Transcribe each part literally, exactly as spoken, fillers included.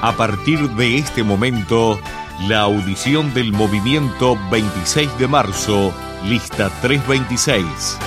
A partir de este momento, la audición del movimiento veintiséis de marzo, lista trescientos veintiséis.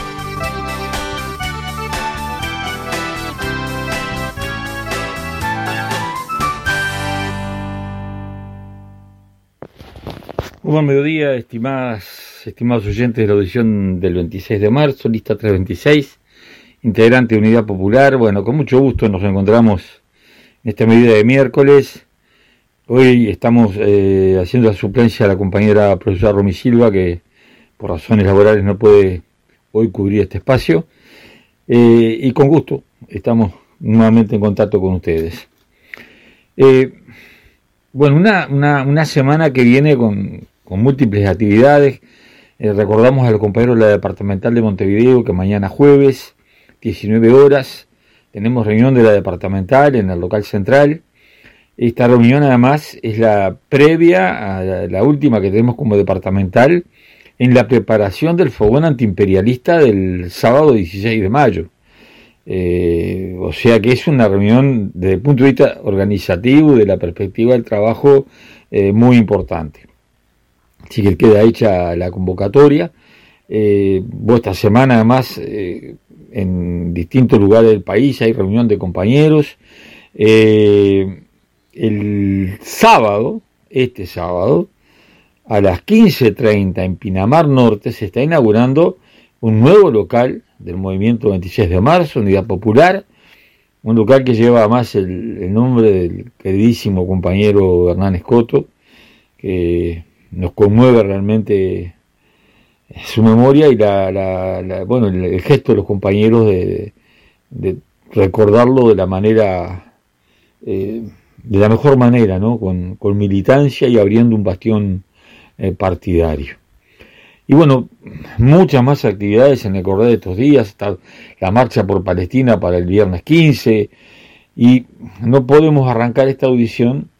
Buen mediodía, estimadas, estimados oyentes de la audición del veintiséis de marzo, lista trescientos veintiséis, integrante de Unidad Popular. Bueno, con mucho gusto nos encontramos en esta medida de miércoles. Hoy estamos eh, haciendo la suplencia a la compañera profesora Romy Silva, que por razones laborales no puede hoy cubrir este espacio. Eh, y con gusto estamos nuevamente en contacto con ustedes. Eh, bueno, una, una, una semana que viene con, con múltiples actividades. Eh, recordamos a los compañeros de la departamental de Montevideo que mañana jueves, diecinueve horas, tenemos reunión de la departamental en el local central. Esta reunión además es la previa a la, la última que tenemos como departamental en la preparación del fogón antiimperialista del sábado dieciséis de mayo. Eh, o sea que es una reunión desde el punto de vista organizativo, de la perspectiva del trabajo, eh, muy importante. Así que queda hecha la convocatoria. Eh, esta semana además eh, en distintos lugares del país hay reunión de compañeros. Eh, el sábado, este sábado, a las quince treinta en Pinamar Norte se está inaugurando un nuevo local del movimiento veintiséis de marzo, Unidad Popular, un local que lleva además el, el nombre del queridísimo compañero Hernán Escoto, que nos conmueve realmente su memoria y la, la, la bueno el, el gesto de los compañeros de, de recordarlo de la manera eh, de la mejor manera, ¿no? Con, con militancia y abriendo un bastión eh, partidario. Y bueno, muchas más actividades en el correr de estos días. Está la marcha por Palestina para el viernes quince, y no podemos arrancar esta audición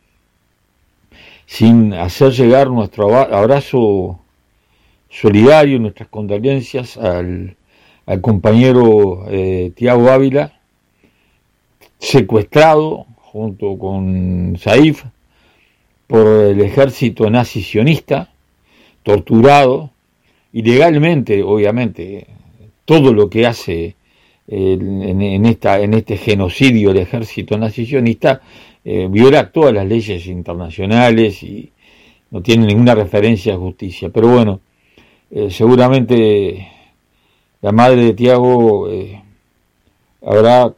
sin hacer llegar nuestro abrazo solidario, nuestras condolencias al, al compañero eh, Tiago Ávila, secuestrado junto con Saif por el ejército nazi sionista, torturado ilegalmente, obviamente. Todo lo que hace en, en, en, esta, en este genocidio el ejército nazi sionista eh, viola todas las leyes internacionales y no tiene ninguna referencia a justicia. Pero bueno, eh, seguramente la madre de Tiago eh, habrá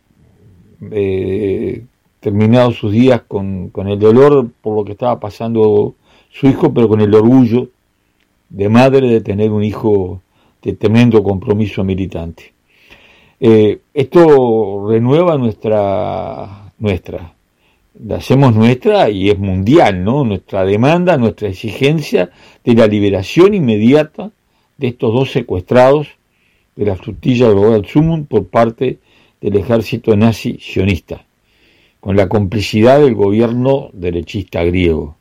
eh, terminado sus días con, con el dolor por lo que estaba pasando su hijo, pero con el orgullo de madre de tener un hijo de tremendo compromiso militante. Eh, esto renueva nuestra, nuestra, la hacemos nuestra y es mundial, ¿no? Nuestra demanda, nuestra exigencia de la liberación inmediata de estos dos secuestrados de la flotilla Global Sumum por parte del ejército nazi sionista, con la complicidad del gobierno derechista griego.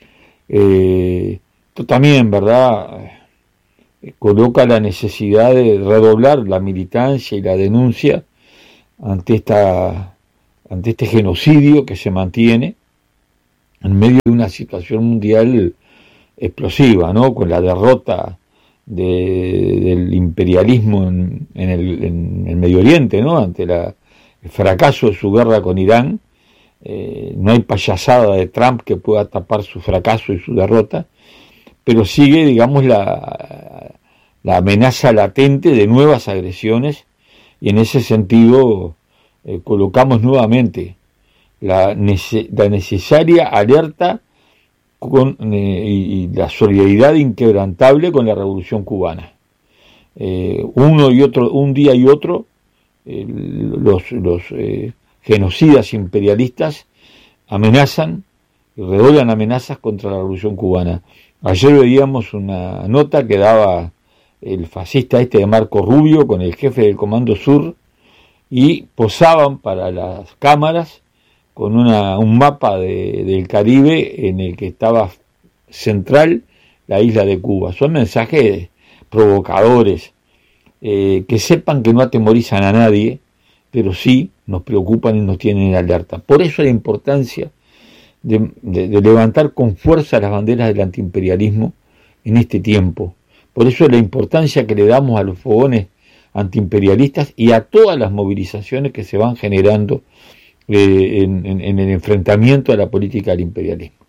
Eh, esto también, ¿verdad?, coloca la necesidad de redoblar la militancia y la denuncia ante esta, ante este genocidio que se mantiene en medio de una situación mundial explosiva, ¿no? Con la derrota de, del imperialismo en, en, el, en el Medio Oriente, ¿no? Ante la, el fracaso de su guerra con Irán. Eh, no hay payasada de Trump que pueda tapar su fracaso y su derrota, pero sigue, digamos, la, la amenaza latente de nuevas agresiones, y en ese sentido eh, colocamos nuevamente la, nece- la necesaria alerta con, eh, y la solidaridad inquebrantable con la Revolución Cubana. Eh, uno y otro, un día y otro, eh, los, los eh, genocidas imperialistas amenazan y redoblan amenazas contra la Revolución Cubana. Ayer veíamos una nota que daba el fascista este de Marco Rubio con el jefe del Comando Sur, y posaban para las cámaras con una, un mapa de, del Caribe en el que estaba central la isla de Cuba. Son mensajes provocadores, eh, que sepan que no atemorizan a nadie, pero sí nos preocupan y nos tienen en alerta. Por eso la importancia de, de, de levantar con fuerza las banderas del antiimperialismo en este tiempo. Por eso la importancia que le damos a los fogones antiimperialistas y a todas las movilizaciones que se van generando eh, en, en, en el enfrentamiento a la política del imperialismo.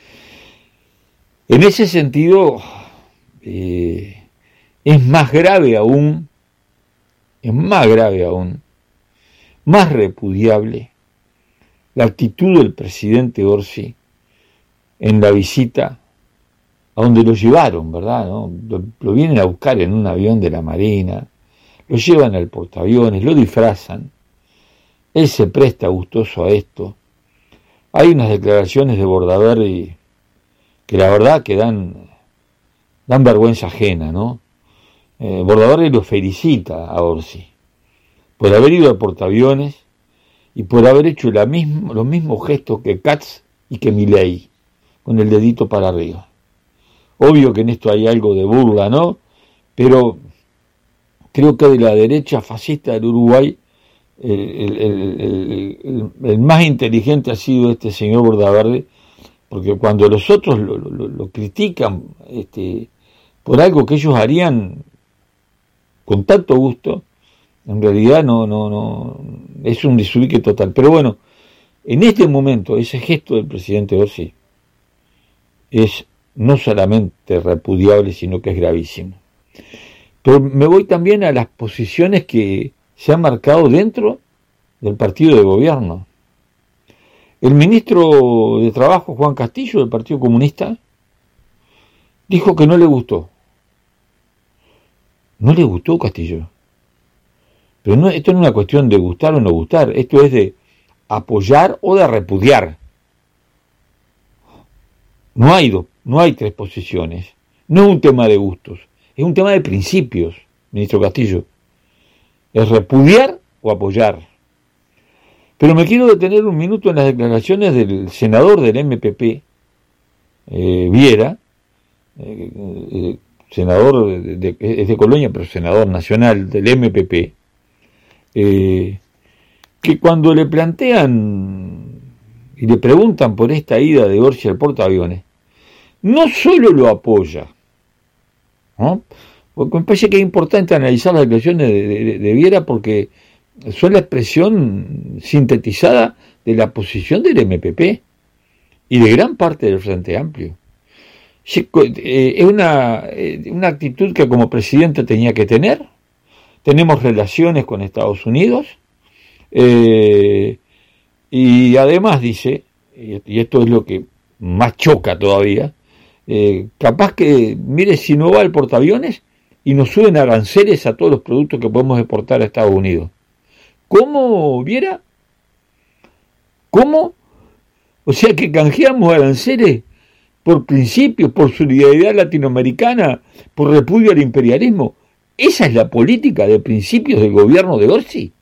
En ese sentido, eh, es más grave aún, es más grave aún, más repudiable la actitud del presidente Orsi en la visita a donde lo llevaron, ¿verdad? ¿No? Lo, lo vienen a buscar en un avión de la Marina, lo llevan al portaaviones, lo disfrazan, él se presta gustoso a esto. Hay unas declaraciones de Bordaberry que la verdad que dan, dan vergüenza ajena, ¿no? Eh, Bordaberry lo felicita a Orsi por haber ido al portaaviones y por haber hecho la misma, los mismos gestos que Katz y que Milei, con el dedito para arriba. Obvio que en esto hay algo de burla, ¿no? Pero creo que de la derecha fascista del Uruguay, el, el, el, el, el más inteligente ha sido este señor Bordaberry, porque cuando los otros lo, lo, lo critican este, por algo que ellos harían con tanto gusto, en realidad no, no, no, es un desubique total. Pero bueno, en este momento ese gesto del presidente Orsi es no solamente repudiable, sino que es gravísimo. Pero me voy también a las posiciones que se han marcado dentro del partido de gobierno. El ministro de Trabajo, Juan Castillo, del Partido Comunista, dijo que no le gustó. No le gustó Castillo. Pero no, esto no es una cuestión de gustar o no gustar, esto es de apoyar o de repudiar. No hay dos, no hay tres posiciones. No es un tema de gustos, es un tema de principios, ministro Castillo. Es repudiar o apoyar. Pero me quiero detener un minuto en las declaraciones del senador del M P P, eh, Viera, eh, eh, senador de, de, es de Colonia, pero senador nacional del M P P, eh, que cuando le plantean y le preguntan por esta ida de Orsi al portaaviones, no solo lo apoya, ¿no? Porque me parece que es importante analizar las declaraciones de, de, de Viera porque son la expresión sintetizada de la posición del M P P y de gran parte del Frente Amplio. Es una, una actitud que como presidente tenía que tener. Tenemos relaciones con Estados Unidos eh, y además dice, y esto es lo que más choca todavía, eh, capaz que, mire, si no va al portaaviones y nos suben aranceles a todos los productos que podemos exportar a Estados Unidos. ¿Cómo, Viera? ¿Cómo? O sea que canjeamos aranceles por principios, por solidaridad latinoamericana, por repudio al imperialismo. ¿Esa es la política de principios del gobierno de Orsi?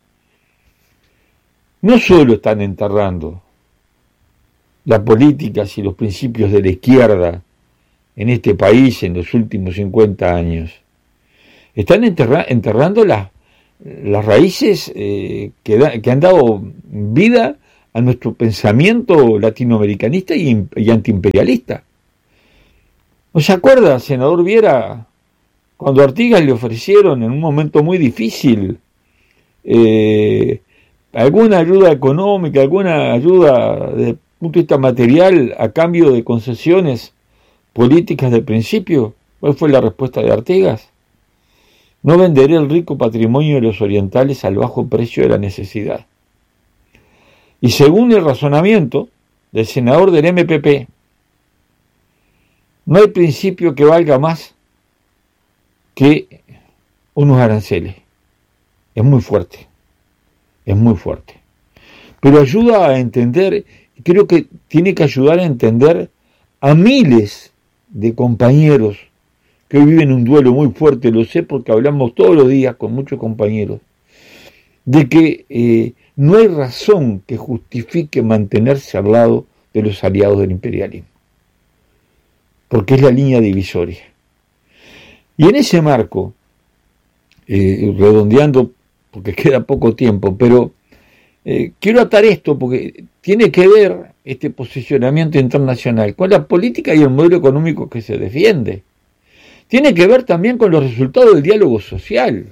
No solo están enterrando las políticas y los principios de la izquierda en este país en los últimos cincuenta años, están enterra- enterrando las, las raíces eh, que, da, que han dado vida a nuestro pensamiento latinoamericanista y, y antiimperialista. ¿No se acuerda, senador Viera, cuando a Artigas le ofrecieron en un momento muy difícil eh, alguna ayuda económica, alguna ayuda desde el punto de vista material a cambio de concesiones políticas de principio? ¿Cuál fue la respuesta de Artigas? No venderé el rico patrimonio de los orientales al bajo precio de la necesidad. Y según el razonamiento del senador del M P P, no hay principio que valga más que unos aranceles. Es muy fuerte, es muy fuerte. Pero ayuda a entender, creo que tiene que ayudar a entender a miles de compañeros que hoy viven un duelo muy fuerte, lo sé porque hablamos todos los días con muchos compañeros, de que eh, no hay razón que justifique mantenerse al lado de los aliados del imperialismo, porque es la línea divisoria. Y en ese marco, eh, redondeando, porque queda poco tiempo, pero eh, quiero atar esto porque tiene que ver este posicionamiento internacional? Con la política y el modelo económico que se defiende. Tiene que ver también con los resultados del diálogo social.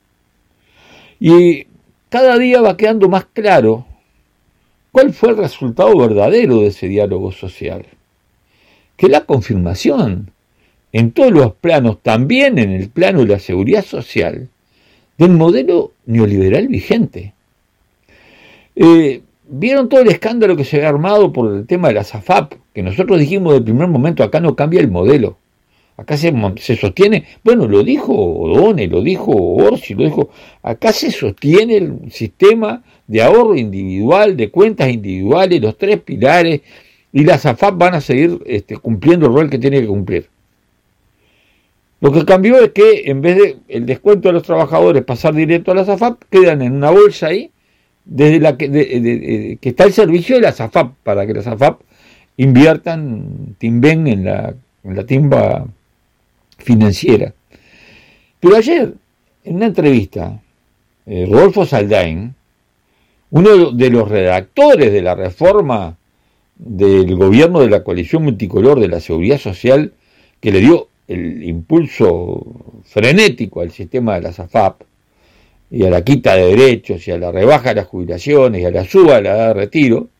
Y cada día va quedando más claro cuál fue el resultado verdadero de ese diálogo social. Que la confirmación en todos los planos, también en el plano de la seguridad social, del modelo neoliberal vigente. Eh, ¿Vieron todo el escándalo que se había armado por el tema de la SAFAP? Que nosotros dijimos del primer momento, acá no cambia el modelo. Acá se, se sostiene, bueno, lo dijo O'Donnell, lo dijo Orsi, lo dijo, acá se sostiene el sistema de ahorro individual, de cuentas individuales, los tres pilares, y las SAFAP van a seguir este, cumpliendo el rol que tiene que cumplir. Lo que cambió es que en vez de el descuento de los trabajadores pasar directo a la SAFAP, quedan en una bolsa ahí, desde la que, de, de, de, que está el servicio de la SAFAP, para que la SAFAP inviertan, timben en la, en la timba financiera. Pero ayer, en una entrevista, eh, Rodolfo Saldain, uno de los redactores de la reforma del gobierno de la coalición multicolor de la seguridad social, que le dio el impulso frenético al sistema de la SAFAP, y a la quita de derechos, y a la rebaja de las jubilaciones, y a la suba de la edad de retiro,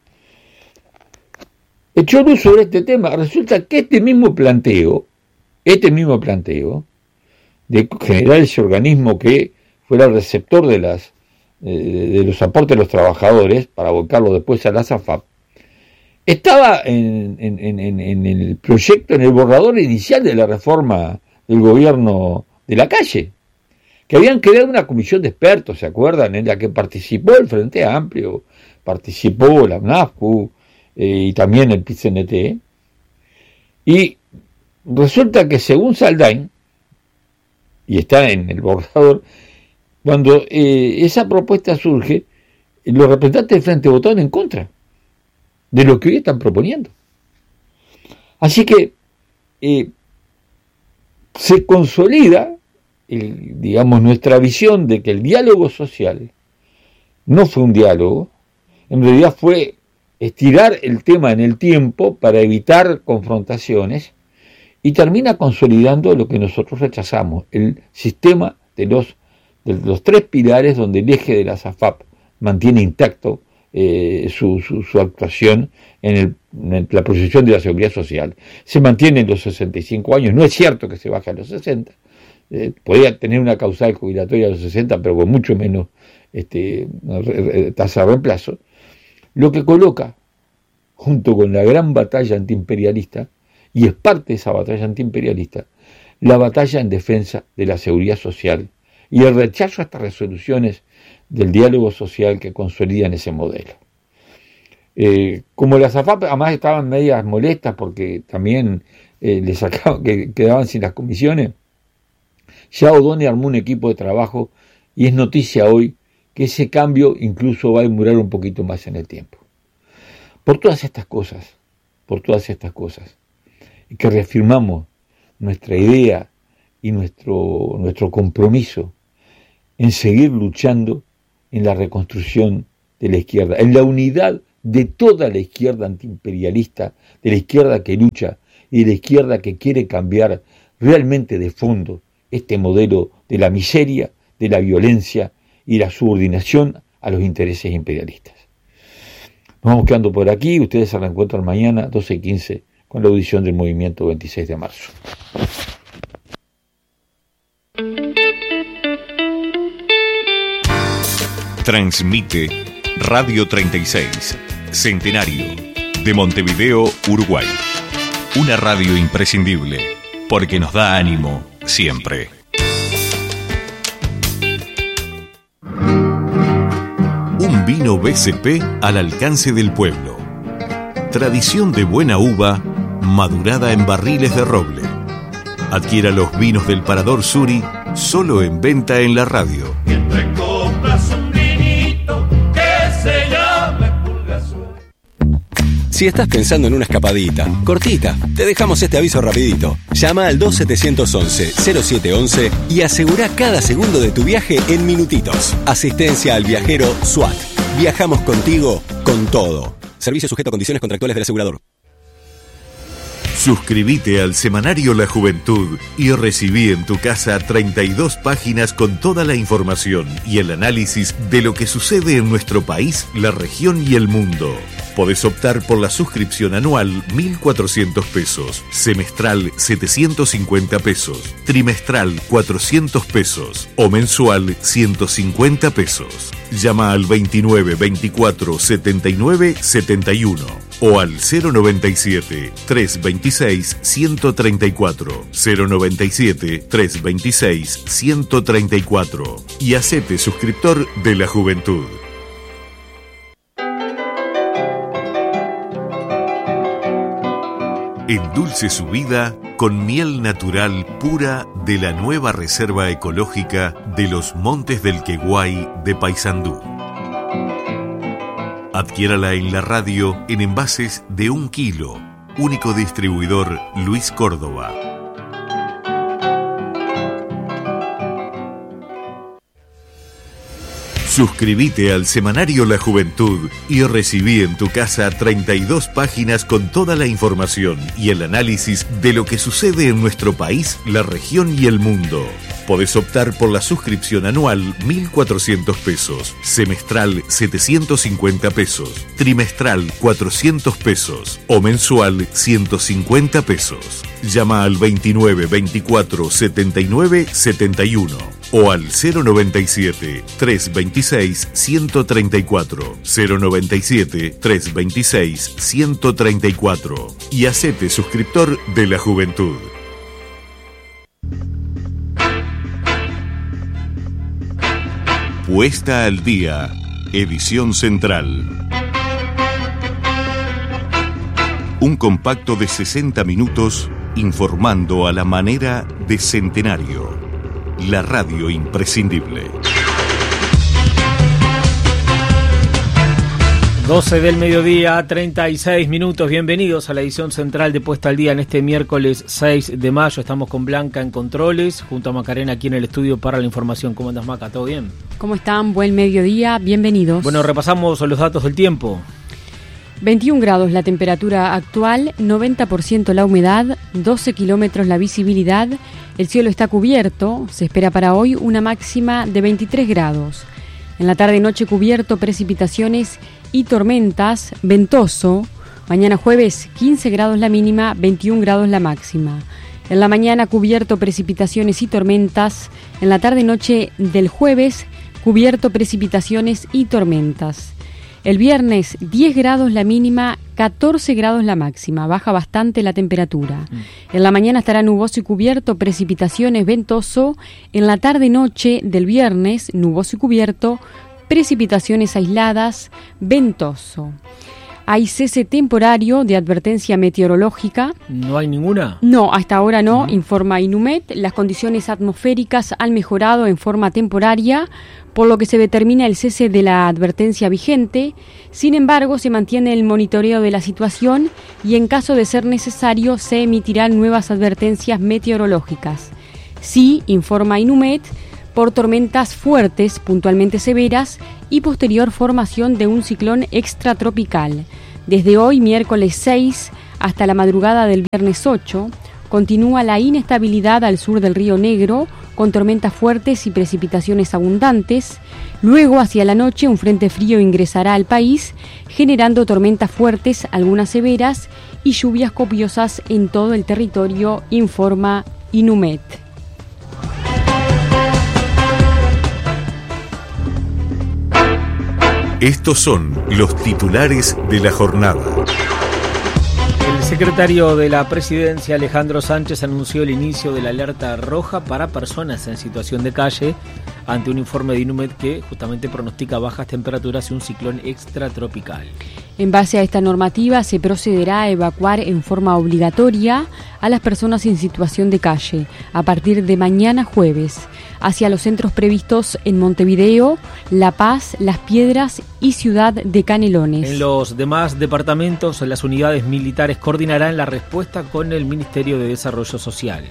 echó luz sobre este tema. Resulta que este mismo planteo, este mismo planteo, de generar ese organismo que fuera el receptor de, las, eh, de los aportes de los trabajadores, para volcarlo después a la SAFAP, estaba en, en, en, en el proyecto, en el borrador inicial de la reforma del gobierno de la Calle, que habían creado una comisión de expertos, ¿se acuerdan?, en la que participó el Frente Amplio, participó la UNAFCU eh, y también el P I C N T, y resulta que según Saldain, y está en el borrador, cuando eh, esa propuesta surge, los representantes del Frente votaron en contra de lo que hoy están proponiendo. Así que eh, se consolida el, digamos, nuestra visión de que el diálogo social no fue un diálogo, en realidad fue estirar el tema en el tiempo para evitar confrontaciones, y termina consolidando lo que nosotros rechazamos, el sistema de los, de los tres pilares donde el eje de la SAFAP mantiene intacto Eh, su, su, su actuación en, el, en la proyección de la seguridad social. Se mantiene en los sesenta y cinco años, no es cierto que se baje a los sesenta, eh, podría tener una causal jubilatoria a los sesenta, pero con mucho menos este, tasa de reemplazo, lo que coloca, junto con la gran batalla antiimperialista, y es parte de esa batalla antiimperialista, la batalla en defensa de la seguridad social y el rechazo a estas resoluciones del diálogo social que consolidan ese modelo. Eh, como las SAFAP además estaban medias molestas porque también eh, les sacaban, que quedaban sin las comisiones, ya O'Donnell armó un equipo de trabajo y es noticia hoy que ese cambio incluso va a demorar un poquito más en el tiempo. Por todas estas cosas, por todas estas cosas, y que reafirmamos nuestra idea y nuestro, nuestro compromiso en seguir luchando en la reconstrucción de la izquierda, en la unidad de toda la izquierda antiimperialista, de la izquierda que lucha y de la izquierda que quiere cambiar realmente de fondo este modelo de la miseria, de la violencia y la subordinación a los intereses imperialistas. Nos vamos quedando por aquí, ustedes se reencuentran mañana, doce y quince, con la audición del movimiento veintiséis de marzo. Transmite Radio treinta y seis, Centenario, de Montevideo, Uruguay. Una radio imprescindible, porque nos da ánimo siempre. Un vino B C P al alcance del pueblo. Tradición de buena uva, madurada en barriles de roble. Adquiera los vinos del Parador Suri, solo en venta en la radio. Si estás pensando en una escapadita, cortita, te dejamos este aviso rapidito. Llama al dos setecientos once cero siete once y asegura cada segundo de tu viaje en minutitos. Asistencia al viajero SWAT. Viajamos contigo con todo. Servicio sujeto a condiciones contractuales del asegurador. Suscríbete al semanario La Juventud y recibí en tu casa treinta y dos páginas con toda la información y el análisis de lo que sucede en nuestro país, la región y el mundo. Podés optar por la suscripción anual mil cuatrocientos pesos, semestral setecientos cincuenta pesos, trimestral cuatrocientos pesos o mensual ciento cincuenta pesos. Llama al veintinueve veinticuatro setenta y nueve setenta y uno o al cero noventa y siete, trescientos veintiséis, ciento treinta y cuatro, cero noventa y siete, trescientos veintiséis, ciento treinta y cuatro y hacete suscriptor de La Juventud. Endulce su vida con miel natural pura de la nueva Reserva Ecológica de los Montes del Queguay de Paysandú. Adquiérala en la radio en envases de un kilo. Único distribuidor Luis Córdoba. Suscríbete al semanario La Juventud y recibí en tu casa treinta y dos páginas con toda la información y el análisis de lo que sucede en nuestro país, la región y el mundo. Podés optar por la suscripción anual mil cuatrocientos pesos, semestral setecientos cincuenta pesos, trimestral cuatrocientos pesos o mensual ciento cincuenta pesos. Llama al veintinueve veinticuatro setenta y nueve setenta y uno o al cero noventa y siete, trescientos veintiséis, ciento treinta y cuatro, cero noventa y siete, trescientos veintiséis, ciento treinta y cuatro y hacete suscriptor de La Juventud. Puesta al día, edición central. Un compacto de sesenta minutos informando a la manera de Centenario. La radio imprescindible. doce del mediodía, treinta y seis minutos. Bienvenidos a la edición central de Puesta al Día en este miércoles seis de mayo. Estamos con Blanca en controles, junto a Macarena aquí en el estudio para la información. ¿Cómo andas, Maca? ¿Todo bien? ¿Cómo están? Buen mediodía, bienvenidos. Bueno, repasamos los datos del tiempo. veintiún grados la temperatura actual, noventa por ciento la humedad, doce kilómetros la visibilidad, el cielo está cubierto, se espera para hoy una máxima de veintitrés grados. En la tarde y noche cubierto, precipitaciones y tormentas, ventoso. Mañana jueves quince grados la mínima, veintiún grados la máxima. En la mañana cubierto, precipitaciones y tormentas. En la tarde y noche del jueves cubierto, precipitaciones y tormentas. El viernes diez grados la mínima, catorce grados la máxima, baja bastante la temperatura. Mm. En la mañana estará nuboso y cubierto, precipitaciones, ventoso. En la tarde y noche del viernes, nuboso y cubierto, precipitaciones aisladas, ventoso. Hay cese temporario de advertencia meteorológica. ¿No hay ninguna? No, hasta ahora no, uh-huh. informa Inumet. Las condiciones atmosféricas han mejorado en forma temporaria, por lo que se determina el cese de la advertencia vigente. Sin embargo, se mantiene el monitoreo de la situación y en caso de ser necesario se emitirán nuevas advertencias meteorológicas. Sí, informa Inumet, por tormentas fuertes, puntualmente severas, y posterior formación de un ciclón extratropical. Desde hoy, miércoles seis, hasta la madrugada del viernes ocho, continúa la inestabilidad al sur del Río Negro, con tormentas fuertes y precipitaciones abundantes. Luego, hacia la noche, un frente frío ingresará al país, generando tormentas fuertes, algunas severas, y lluvias copiosas en todo el territorio, informa Inumet. Estos son los titulares de la jornada. El secretario de la Presidencia, Alejandro Sánchez, anunció el inicio de la alerta roja para personas en situación de calle ante un informe de Inumet que justamente pronostica bajas temperaturas y un ciclón extratropical. En base a esta normativa, se procederá a evacuar en forma obligatoria a las personas en situación de calle a partir de mañana jueves hacia los centros previstos en Montevideo, La Paz, Las Piedras y Ciudad de Canelones. En los demás departamentos, las unidades militares coordinarán la respuesta con el Ministerio de Desarrollo Social.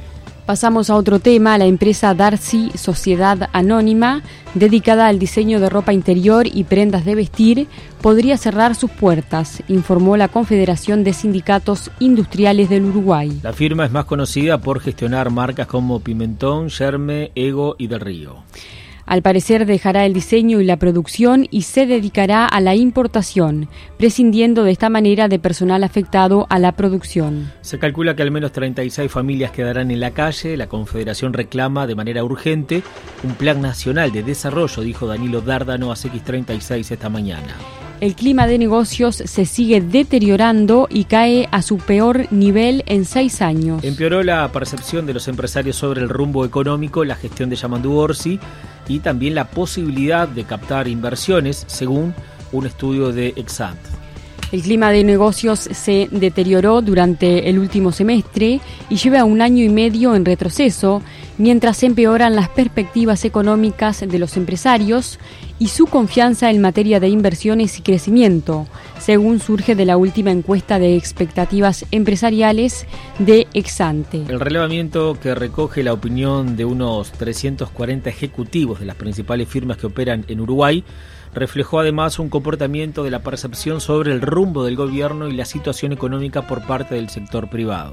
Pasamos a otro tema. La empresa Darcy, sociedad anónima, dedicada al diseño de ropa interior y prendas de vestir, podría cerrar sus puertas, informó la Confederación de Sindicatos Industriales del Uruguay. La firma es más conocida por gestionar marcas como Pimentón, Yerme, Ego y Del Río. Al parecer dejará el diseño y la producción y se dedicará a la importación, prescindiendo de esta manera de personal afectado a la producción. Se calcula que al menos treinta y seis familias quedarán en la calle. La Confederación reclama de manera urgente un plan nacional de desarrollo, dijo Danilo Dárdano a X treinta y seis esta mañana. El clima de negocios se sigue deteriorando y cae a su peor nivel en seis años. Empeoró la percepción de los empresarios sobre el rumbo económico, la gestión de Yamandu Orsi y también la posibilidad de captar inversiones, según un estudio de Exant. El clima de negocios se deterioró durante el último semestre y lleva un año y medio en retroceso, mientras se empeoran las perspectivas económicas de los empresarios y su confianza en materia de inversiones y crecimiento, según surge de la última encuesta de expectativas empresariales de Exante. El relevamiento, que recoge la opinión de unos trescientos cuarenta ejecutivos de las principales firmas que operan en Uruguay, reflejó además un comportamiento de la percepción sobre el rumbo del gobierno y la situación económica por parte del sector privado.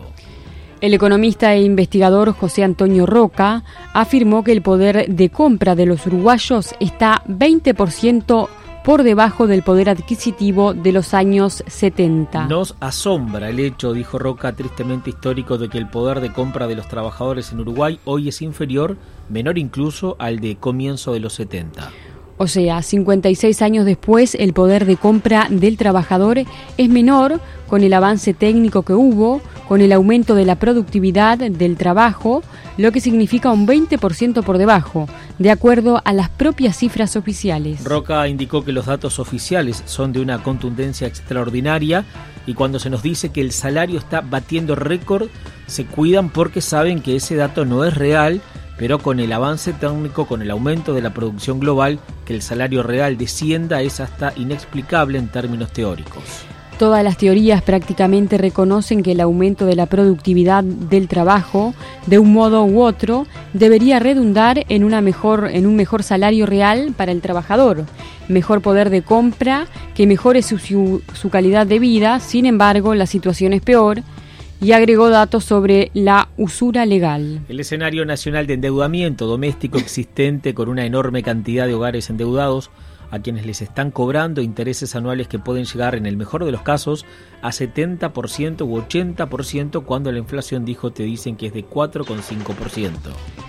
El economista e investigador José Antonio Roca afirmó que el poder de compra de los uruguayos está veinte por ciento por debajo del poder adquisitivo de los años setenta. Nos asombra el hecho, dijo Roca, tristemente histórico, de que el poder de compra de los trabajadores en Uruguay hoy es inferior, menor incluso, al de comienzo de los setenta. O sea, cincuenta y seis años después, el poder de compra del trabajador es menor con el avance técnico que hubo, con el aumento de la productividad del trabajo, lo que significa un veinte por ciento por debajo, de acuerdo a las propias cifras oficiales. Roca indicó que los datos oficiales son de una contundencia extraordinaria y cuando se nos dice que el salario está batiendo récord, se cuidan porque saben que ese dato no es real, pero con el avance técnico, con el aumento de la producción global, que el salario real descienda es hasta inexplicable en términos teóricos. Todas las teorías prácticamente reconocen que el aumento de la productividad del trabajo, de un modo u otro, debería redundar en una mejor, en un mejor salario real para el trabajador, mejor poder de compra, que mejore su, su, su calidad de vida. Sin embargo, la situación es peor. Y agregó datos sobre la usura legal. El escenario nacional de endeudamiento doméstico existente, con una enorme cantidad de hogares endeudados a quienes les están cobrando intereses anuales que pueden llegar, en el mejor de los casos, a setenta por ciento u ochenta por ciento, cuando la inflación, dijo, te dicen que es de cuatro coma cinco por ciento.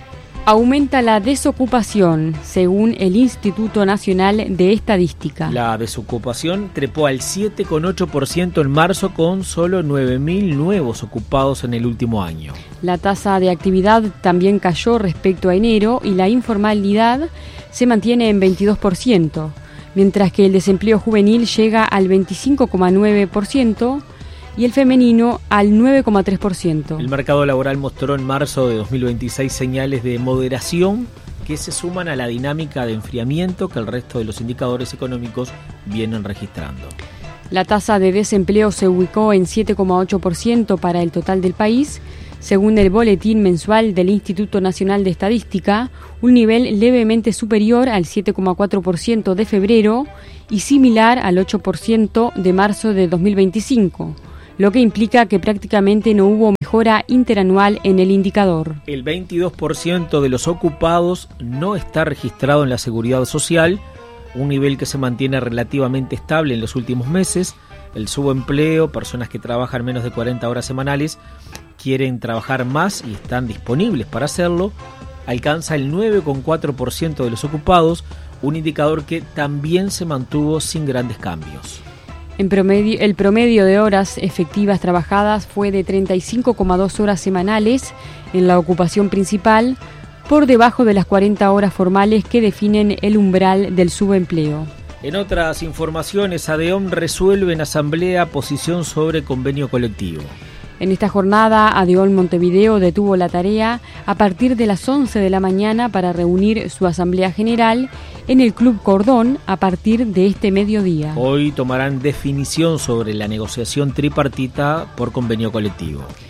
Aumenta la desocupación, según el Instituto Nacional de Estadística. La desocupación trepó al siete coma ocho por ciento en marzo, con solo nueve mil nuevos ocupados en el último año. La tasa de actividad también cayó respecto a enero y la informalidad se mantiene en veintidós por ciento, mientras que el desempleo juvenil llega al veinticinco coma nueve por ciento y el femenino al nueve coma tres por ciento. El mercado laboral mostró en marzo de dos mil veintiséis señales de moderación que se suman a la dinámica de enfriamiento que el resto de los indicadores económicos vienen registrando. La tasa de desempleo se ubicó en siete coma ocho por ciento para el total del país, según el boletín mensual del Instituto Nacional de Estadística, un nivel levemente superior al siete coma cuatro por ciento de febrero y similar al ocho por ciento de marzo de dos mil veinticinco. Lo que implica que prácticamente no hubo mejora interanual en el indicador. El veintidós por ciento de los ocupados no está registrado en la Seguridad Social, un nivel que se mantiene relativamente estable en los últimos meses. El subempleo, personas que trabajan menos de cuarenta horas semanales, quieren trabajar más y están disponibles para hacerlo, alcanza el nueve coma cuatro por ciento de los ocupados, un indicador que también se mantuvo sin grandes cambios. En promedio, el promedio de horas efectivas trabajadas fue de treinta y cinco coma dos horas semanales en la ocupación principal, por debajo de las cuarenta horas formales que definen el umbral del subempleo. En otras informaciones, ADEOM resuelve en asamblea posición sobre convenio colectivo. En esta jornada, ADEOM Montevideo detuvo la tarea a partir de las once de la mañana para reunir su asamblea general en el Club Cordón a partir de este mediodía. Hoy tomarán definición sobre la negociación tripartita por convenio colectivo.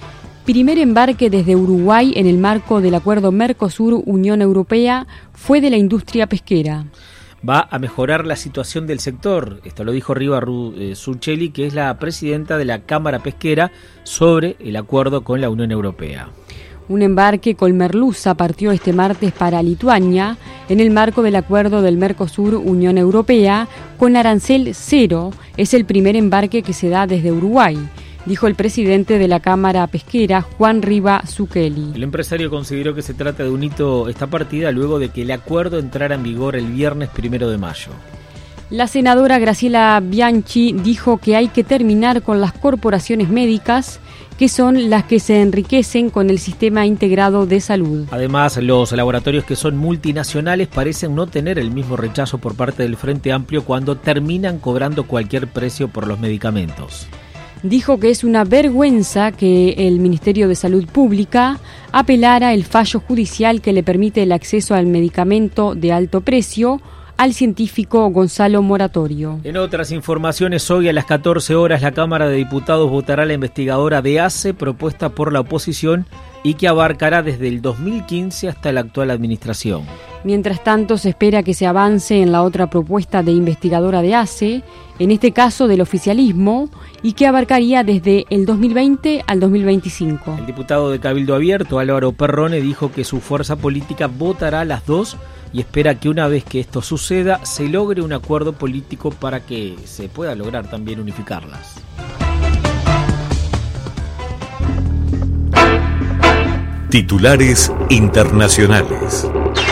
primer embarque desde Uruguay en el marco del acuerdo Mercosur-Unión Europea fue de la industria pesquera. Va a mejorar la situación del sector. Esto lo dijo Riva Surcheli, que es la presidenta de la Cámara Pesquera, sobre el acuerdo con la Unión Europea. Un embarque con merluza partió este martes para Lituania en el marco del acuerdo del Mercosur-Unión Europea con arancel cero. Es el primer embarque que se da desde Uruguay, dijo el presidente de la Cámara Pesquera, Juan Riva Surcheli. El empresario consideró que se trata de un hito esta partida luego de que el acuerdo entrara en vigor el viernes primero de mayo. La senadora Graciela Bianchi dijo que hay que terminar con las corporaciones médicas, que son las que se enriquecen con el sistema integrado de salud. Además, los laboratorios que son multinacionales parecen no tener el mismo rechazo por parte del Frente Amplio cuando terminan cobrando cualquier precio por los medicamentos. Dijo que es una vergüenza que el Ministerio de Salud Pública apelara el fallo judicial que le permite el acceso al medicamento de alto precio al científico Gonzalo Moratorio. En otras informaciones, hoy a las catorce horas la Cámara de Diputados votará la investigadora de ACE propuesta por la oposición y que abarcará desde el dos mil quince hasta la actual administración. Mientras tanto, se espera que se avance en la otra propuesta de investigadora de ACE, en este caso del oficialismo, y que abarcaría desde el dos mil veinte al dos mil veinticinco. El diputado de Cabildo Abierto, Álvaro Perrone, dijo que su fuerza política votará las dos y espera que una vez que esto suceda se logre un acuerdo político para que se pueda lograr también unificarlas. Titulares internacionales.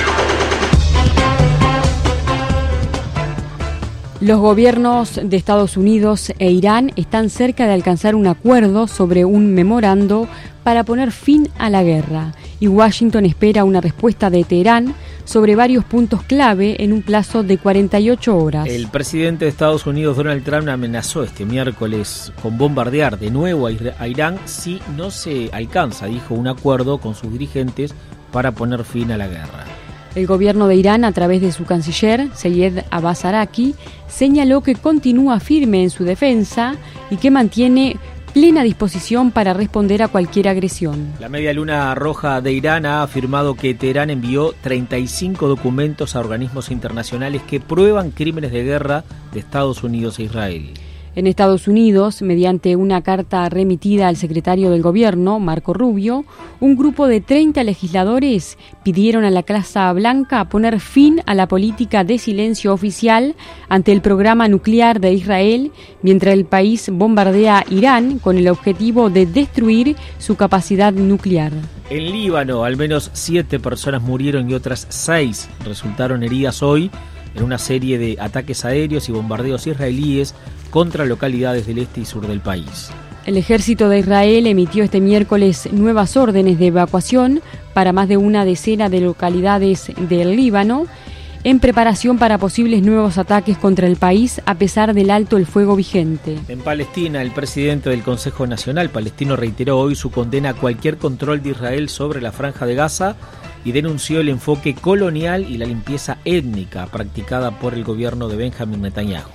Los gobiernos de Estados Unidos e Irán están cerca de alcanzar un acuerdo sobre un memorando para poner fin a la guerra, y Washington espera una respuesta de Teherán sobre varios puntos clave en un plazo de cuarenta y ocho horas. El presidente de Estados Unidos, Donald Trump, amenazó este miércoles con bombardear de nuevo a Irán si no se alcanza, dijo, un acuerdo con sus dirigentes para poner fin a la guerra. El gobierno de Irán, a través de su canciller, Seyed Abbas Araki, señaló que continúa firme en su defensa y que mantiene plena disposición para responder a cualquier agresión. La Media Luna Roja de Irán ha afirmado que Teherán envió treinta y cinco documentos a organismos internacionales que prueban crímenes de guerra de Estados Unidos e Israel. En Estados Unidos, mediante una carta remitida al secretario del Gobierno, Marco Rubio, un grupo de treinta legisladores pidieron a la Casa Blanca poner fin a la política de silencio oficial ante el programa nuclear de Israel, mientras el país bombardea a Irán con el objetivo de destruir su capacidad nuclear. En Líbano, al menos siete personas murieron y otras seis resultaron heridas hoy en una serie de ataques aéreos y bombardeos israelíes contra localidades del este y sur del país. El ejército de Israel emitió este miércoles nuevas órdenes de evacuación para más de una decena de localidades del Líbano, en preparación para posibles nuevos ataques contra el país a pesar del alto el fuego vigente. En Palestina, el presidente del Consejo Nacional palestino reiteró hoy su condena a cualquier control de Israel sobre la Franja de Gaza y denunció el enfoque colonial y la limpieza étnica practicada por el gobierno de Benjamín Netanyahu.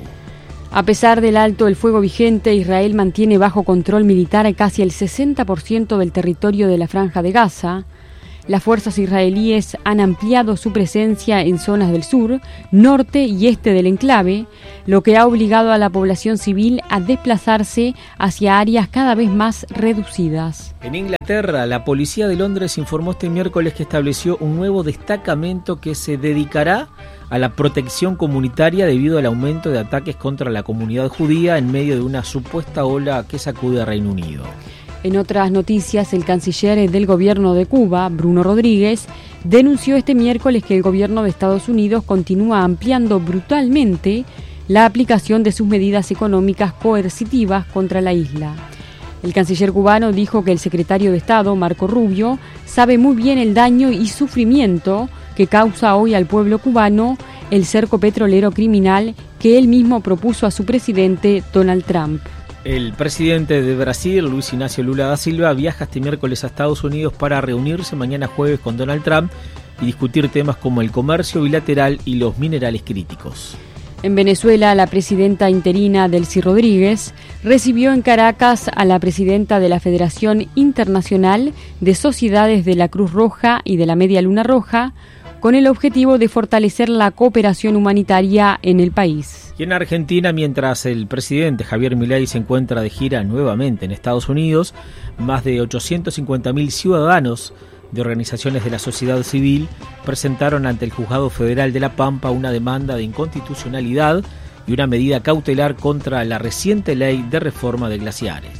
A pesar del alto el fuego vigente, Israel mantiene bajo control militar casi el sesenta por ciento del territorio de la Franja de Gaza. Las fuerzas israelíes han ampliado su presencia en zonas del sur, norte y este del enclave, lo que ha obligado a la población civil a desplazarse hacia áreas cada vez más reducidas. En Inglaterra, la policía de Londres informó este miércoles que estableció un nuevo destacamento que se dedicará a la protección comunitaria debido al aumento de ataques contra la comunidad judía en medio de una supuesta ola que sacude a Reino Unido. En otras noticias, el canciller del gobierno de Cuba, Bruno Rodríguez, denunció este miércoles que el gobierno de Estados Unidos continúa ampliando brutalmente la aplicación de sus medidas económicas coercitivas contra la isla. El canciller cubano dijo que el secretario de Estado, Marco Rubio, sabe muy bien el daño y sufrimiento que causa hoy al pueblo cubano el cerco petrolero criminal que él mismo propuso a su presidente, Donald Trump. El presidente de Brasil, Luis Ignacio Lula da Silva, viaja este miércoles a Estados Unidos para reunirse mañana jueves con Donald Trump y discutir temas como el comercio bilateral y los minerales críticos. En Venezuela, la presidenta interina Delcy Rodríguez recibió en Caracas a la presidenta de la Federación Internacional de Sociedades de la Cruz Roja y de la Media Luna Roja, con el objetivo de fortalecer la cooperación humanitaria en el país. Y en Argentina, mientras el presidente Javier Milei se encuentra de gira nuevamente en Estados Unidos, más de ochocientos cincuenta mil ciudadanos de organizaciones de la sociedad civil presentaron ante el Juzgado Federal de La Pampa una demanda de inconstitucionalidad y una medida cautelar contra la reciente ley de reforma de glaciares.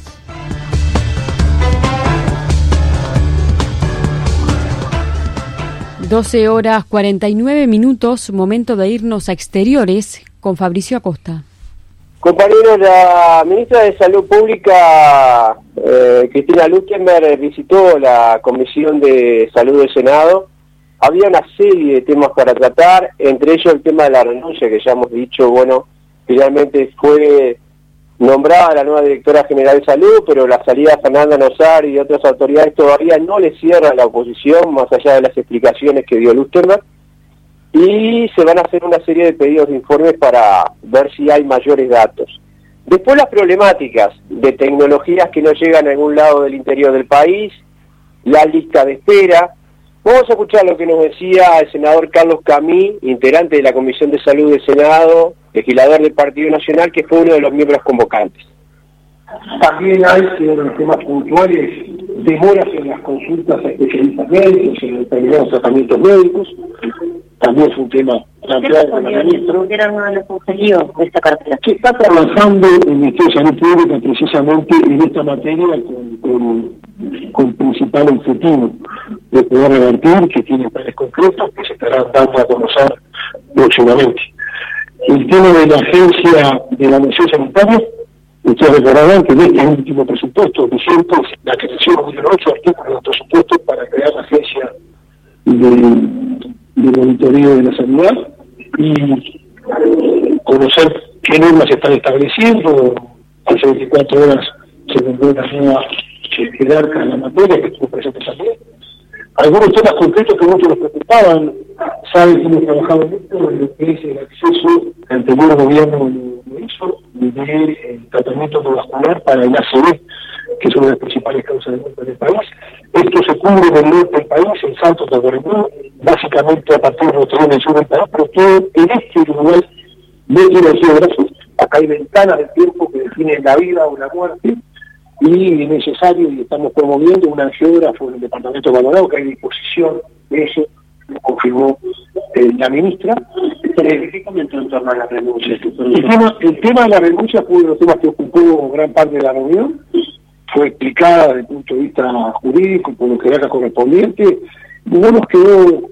doce horas cuarenta y nueve minutos, momento de irnos a exteriores con Fabricio Acosta. Compañeros, la ministra de Salud Pública, eh, Cristina Lukemberg, visitó la Comisión de Salud del Senado. Había una serie de temas para tratar, entre ellos el tema de la renuncia, que ya hemos dicho, bueno, finalmente fue nombrada la nueva directora general de salud, pero la salida de Fernanda Nosar y de otras autoridades todavía no le cierra la oposición, más allá de las explicaciones que dio Lukemberg. Y se van a hacer una serie de pedidos de informes para ver si hay mayores datos. Después las problemáticas de tecnologías que no llegan a algún lado del interior del país, la lista de espera. Vamos a escuchar lo que nos decía el senador Carlos Camí, integrante de la Comisión de Salud del Senado, legislador del Partido Nacional, que fue uno de los miembros convocantes. También hay, en los temas puntuales, demoras en las consultas a especialistas médicos, en determinados tratamientos médicos. También es un tema planteado por el ministro. ¿Qué era uno de los objetivos de esta cartera? Que está trabajando en el Ministerio de Salud Pública precisamente en esta materia con, con, con principal objetivo de poder revertir, que tiene planes concretos que se estarán dando a conocer próximamente. El tema de la agencia de la mención sanitaria, ustedes recordarán que en este último presupuesto vigente, la creación de ocho artículos de presupuesto para crear la agencia de, de monitoreo de la sanidad y conocer qué normas se están estableciendo. Hace veinticuatro horas se nombró una nueva jerarca en la materia que estuvo presente también. Algunos temas concretos que muchos nos preocupaban, saben que hemos trabajado mucho en lo que es el acceso, el anterior gobierno lo hizo, del tratamiento endovascular para el A C V, que es una de las principales causas de muerte del país. Esto se cubre en el norte del país, en Santos de Guareñú, básicamente a partir de otro en el sur del país, pero todo en este lugar no tiene geógrafos. Acá hay ventanas del tiempo que definen la vida o la muerte, y es necesario, y estamos promoviendo un angiógrafo en el departamento de Maldonado, que hay disposición de eso, lo confirmó eh, la ministra. ¿Qué comentó en torno a la renuncia? El tema, el tema de la renuncia fue uno de los temas que ocupó gran parte de la reunión, fue explicada desde el punto de vista jurídico por los jerarcas correspondientes, y no nos quedó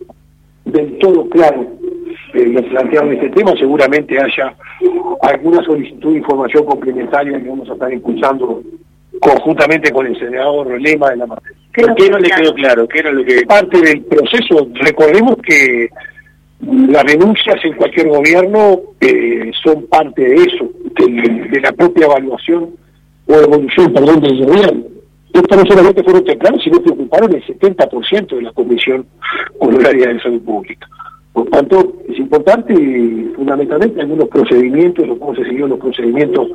del todo claro eh, lo planteado en este tema. Seguramente haya alguna solicitud de información complementaria que vamos a estar impulsando conjuntamente con el senador Lema de la materia. ¿Qué, ¿Qué no le quedó claro? ¿Qué era lo que parte del proceso? Recordemos que las renuncias en cualquier gobierno eh, son parte de eso, de, de la propia evaluación o evolución, perdón, del gobierno. Esto no solamente fueron tempranos, sino que ocuparon el setenta por ciento de la Comisión Honoraria de Salud Pública. Por tanto, es importante, fundamentalmente, algunos procedimientos, cómo se siguieron los procedimientos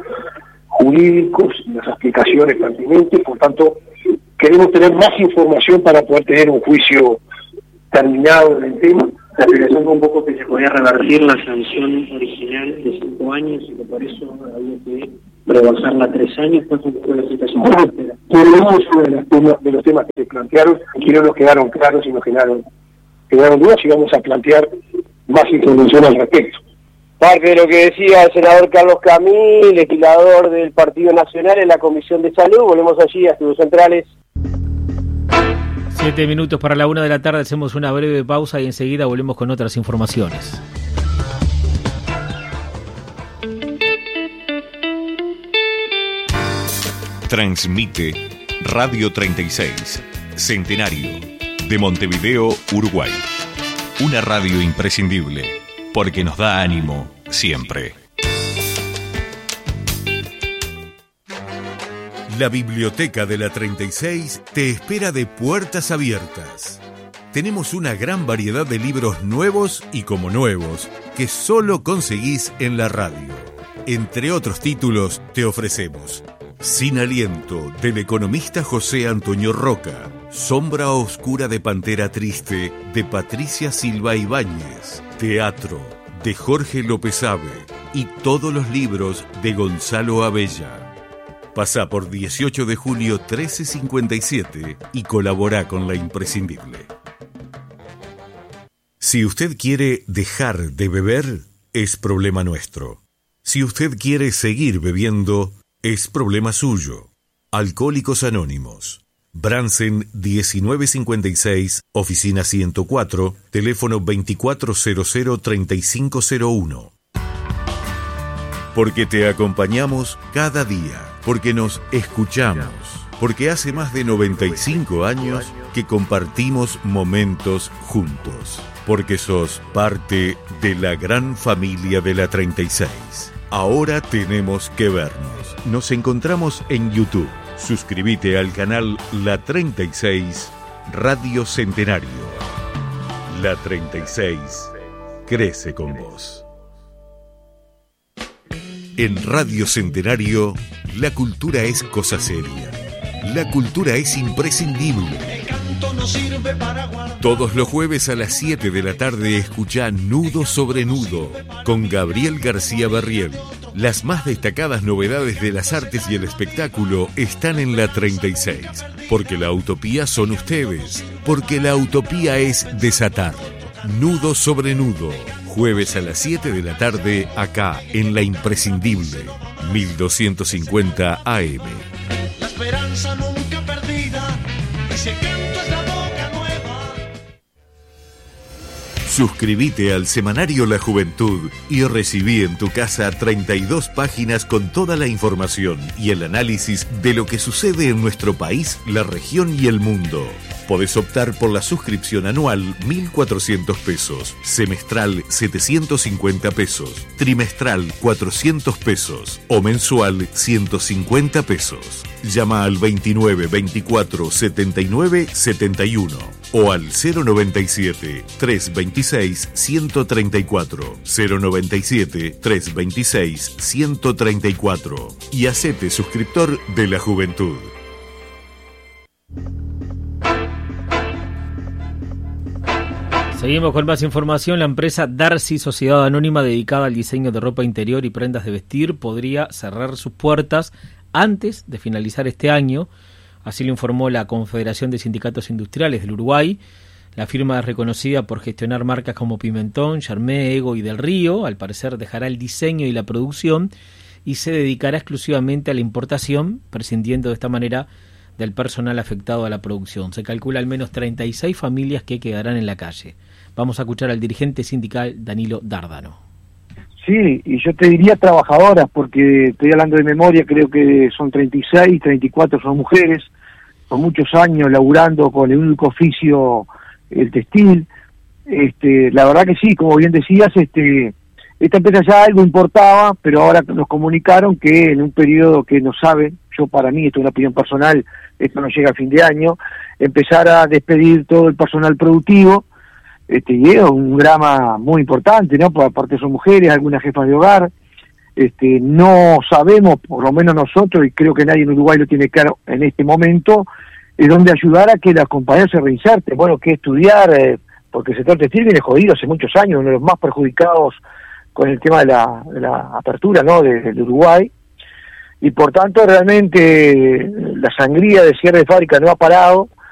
jurídicos, las explicaciones pertinentes. Por tanto, queremos tener más información para poder tener un juicio terminado en el tema. La Federación convocó que se podía revertir la sanción original de cinco años y que por eso había que rebasarla a tres años. ¿Cuál fue la situación? Bueno, tenemos uno de los temas, de los temas que se plantearon, que no nos quedaron claros y nos generaron, quedaron dudas, y vamos a plantear más información al respecto. Parte de lo que decía el senador Carlos Camí, legislador del Partido Nacional en la Comisión de Salud. Volvemos allí a Estudios Centrales. Siete minutos para la una de la tarde, hacemos una breve pausa y enseguida volvemos con otras informaciones. Transmite Radio treinta y seis, Centenario, de Montevideo, Uruguay. Una radio imprescindible, porque nos da ánimo siempre. La Biblioteca de la treinta y seis te espera de puertas abiertas. tenemos una gran variedad de libros nuevos y como nuevos que solo conseguís en la radio. Entre otros títulos te ofrecemos Sin Aliento, del economista José Antonio Roca, Sombra Oscura de Pantera Triste, de Patricia Silva Ibáñez, Teatro, de Jorge López Abe, y todos los libros de Gonzalo Abella. Pasá por dieciocho de julio trece cincuenta y siete y colabora con La Imprescindible. Si usted quiere dejar de beber, es problema nuestro. Si usted quiere seguir bebiendo, es problema suyo. Alcohólicos Anónimos. Bransen diecinueve cincuenta y seis, oficina ciento cuatro, teléfono veinticuatro cero cero treinta y cinco cero uno. Porque te acompañamos cada día, porque nos escuchamos, porque hace más de noventa y cinco años que compartimos momentos juntos, porque sos parte de la gran familia de la treinta y seis. Ahora tenemos que vernos. Nos encontramos en YouTube. Suscríbete al canal La treinta y seis Radio Centenario. La treinta y seis crece con vos. En Radio Centenario, la cultura es cosa seria. La cultura es imprescindible. Todos los jueves a las siete de la tarde escuchá Nudo sobre Nudo con Gabriel García Barriel. Las más destacadas novedades de las artes y el espectáculo están en la treinta y seis. Porque la utopía son ustedes. Porque la utopía es desatar. Nudo sobre Nudo. Jueves a las siete de la tarde acá en La Imprescindible. mil doscientos cincuenta A M. La esperanza nunca perdida. Y si el canto es la boca nueva. Suscríbete al semanario La Juventud y recibí en tu casa treinta y dos páginas con toda la información y el análisis de lo que sucede en nuestro país, la región y el mundo. Podés optar por la suscripción anual mil cuatrocientos pesos, semestral setecientos cincuenta pesos, trimestral cuatrocientos pesos o mensual ciento cincuenta pesos. Llama al veintinueve veinticuatro setenta y nueve setenta y uno o al cero noventa y siete trescientos veintiséis ciento treinta y cuatro, cero noventa y siete trescientos veintiséis ciento treinta y cuatro y hacete suscriptor de La Juventud. Seguimos con más información. La empresa Darcy, sociedad anónima dedicada al diseño de ropa interior y prendas de vestir, podría cerrar sus puertas antes de finalizar este año. Así lo informó la Confederación de Sindicatos Industriales del Uruguay. La firma es reconocida por gestionar marcas como Pimentón, Charmé, Ego y Del Río. Al parecer dejará el diseño y la producción y se dedicará exclusivamente a la importación, prescindiendo de esta manera del personal afectado a la producción. Se calcula al menos treinta y seis familias que quedarán en la calle. Vamos a escuchar al dirigente sindical Danilo Dárdano. Sí, y yo te diría trabajadoras, porque estoy hablando de memoria, creo que son treinta y seis, treinta y cuatro son mujeres, con muchos años laburando con el único oficio, el textil. Este, la verdad que sí, como bien decías, este, esta empresa ya algo importaba, pero ahora nos comunicaron que en un periodo que no saben, yo para mí, esto es una opinión personal, esto no llega a fin de año, empezar a despedir todo el personal productivo. Este, y es un drama muy importante, ¿no? Por aparte son mujeres, algunas jefas de hogar. Este, no sabemos, por lo menos nosotros, y creo que nadie en Uruguay lo tiene claro en este momento, es donde ayudar a que las compañías se reinserten. Bueno, que estudiar, eh, porque el sector textil viene jodido hace muchos años, uno de los más perjudicados con el tema de la, de la apertura, ¿no? De, de Uruguay. Y por tanto, realmente, la sangría de cierre de fábrica no ha parado.